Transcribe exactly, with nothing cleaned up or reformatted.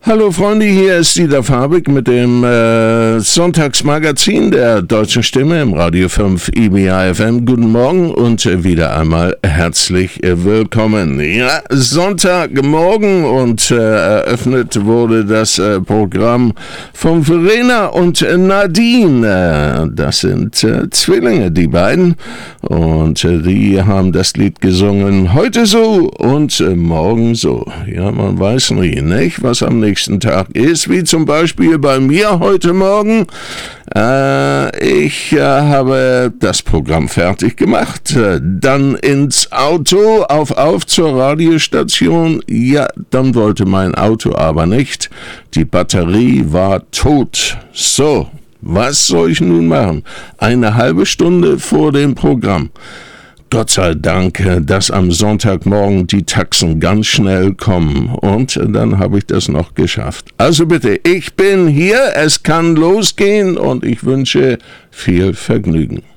Hallo Freunde, hier ist Dieter Fabig mit dem äh, Sonntagsmagazin der Deutschen Stimme im Radio fünf I B A F M. Guten Morgen und äh, wieder einmal herzlich äh, willkommen. Ja, Sonntagmorgen und äh, eröffnet wurde das äh, Programm von Verena und äh, Nadine. Äh, das sind äh, Zwillinge, die beiden. Und äh, die haben das Lied gesungen, heute so und äh, morgen so. Ja, man weiß nie, nicht, was am nächsten Tag ist, wie zum Beispiel bei mir heute Morgen. Äh, ich äh, habe das Programm fertig gemacht, äh, dann ins Auto, auf auf zur Radiostation. Ja, dann wollte mein Auto aber nicht. Die Batterie war tot. So, was soll ich nun machen? Eine halbe Stunde vor dem Programm. Gott sei Dank, dass am Sonntagmorgen die Taxen ganz schnell kommen. Und dann habe ich das noch geschafft. Also bitte, ich bin hier, es kann losgehen und ich wünsche viel Vergnügen.